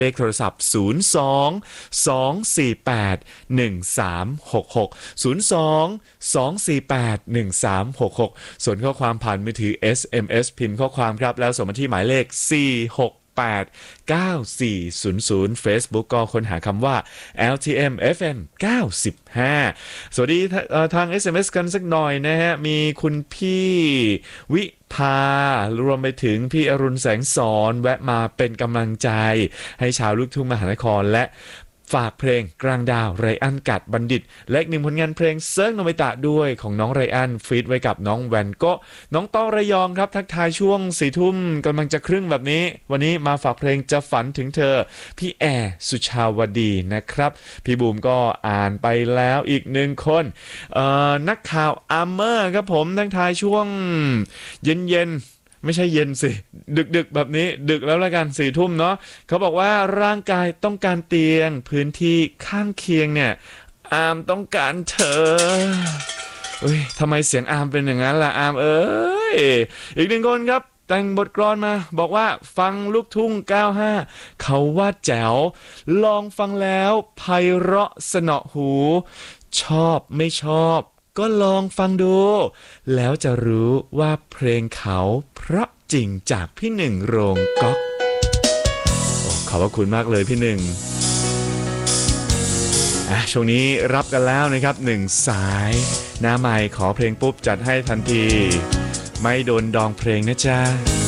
เลขโทรศัพท์ 02-248-1366 02-248-1366 ส่วนข้อความผ่านมือถือ SMS พิมพ์ข้อความครับแล้วส่งมาที่หมายเลข 4689400 Facebook ก็ค้นหาคำว่า LTM FM 95 สวัสดีทาง SMS กันสักหน่อยนะฮะมีคุณพี่วิพารวมไปถึงพี่อรุณแสงสอนแวะมาเป็นกำลังใจให้ชาวลูกทุ่งมหานครและฝากเพลงกลางดาวไรอันกัดบัณฑิตและอีกหนึ่งผลงานเพลงเซิร์ฟโนบิตะด้วยของน้องไรอันฟีดไว้กับน้องแวนก็น้องต้องระยองครับทักทายช่วง4 ทุ่มกำลังจะครึ่งแบบนี้วันนี้มาฝากเพลงจะฝันถึงเธอพี่แอร์สุชาวดีนะครับพี่บูมก็อ่านไปแล้วอีกหนึ่งคนนักข่าวอาร์เมอร์ครับผมทักทายช่วงเย็นไม่ใช่เย็นสิดึกแบบนี้ดึกแล้วละกัน4 ทุ่มเนาะเขาบอกว่าร่างกายต้องการเตียงพื้นที่ข้างเคียงเนี่ยอามต้องการเธอทำไมเสียงอามเป็นอย่างนั้นล่ะอามอีกหนึ่งคนครับแต่งบทกลอนมาบอกว่าฟังลูกทุ่ง95เขาว่าแจ๋วลองฟังแล้วไพเราะสนอหูชอบไม่ชอบก็ลองฟังดูแล้วจะรู้ว่าเพลงเขาเพราะจริงจากพี่หนึ่งโรงก๊อกขอบพระคุณมากเลยพี่หนึ่งช่วงนี้รับกันแล้วนะครับ1 สายหน้าใหม่ขอเพลงปุ๊บจัดให้ทันทีไม่โดนดองเพลงนะจ๊ะ